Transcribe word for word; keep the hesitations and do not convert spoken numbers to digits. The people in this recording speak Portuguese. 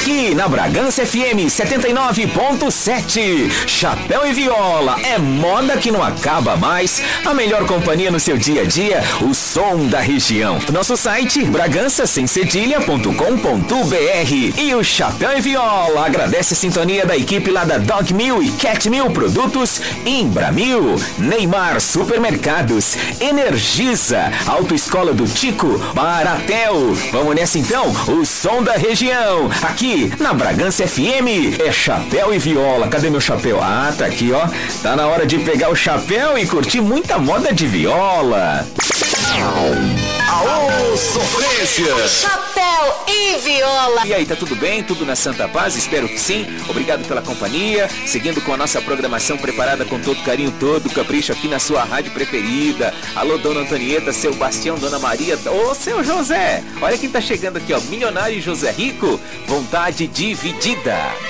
aqui na Bragança F M setenta e nove ponto sete. Chapéu e Viola é moda que não acaba mais. A melhor companhia no seu dia a dia, o som da região. Nosso site bragança sem cedilha ponto com ponto b r. E o Chapéu e Viola agradece a sintonia da equipe lá da Dog Mil e Cat Mil Produtos, Imbramil, Neymar Supermercados, Energisa, Autoescola do Tico, Baratel. Vamos nessa então, o som da região, aqui na Bragança F M, é Chapéu e Viola. Cadê meu chapéu? Ah, tá aqui, ó. Tá na hora de pegar o chapéu e curtir muita moda de viola. Aô, sofrência! Chapéu e Viola. E aí, tá tudo bem? Tudo na Santa Paz? Espero que sim. Obrigado pela companhia. Seguindo com a nossa programação preparada com todo carinho, todo capricho aqui na sua rádio preferida. Alô, Dona Antonieta, seu Bastião, Dona Maria. Ô, seu José. Olha quem tá chegando aqui, ó. Milionário José Rico. Vontade dividida.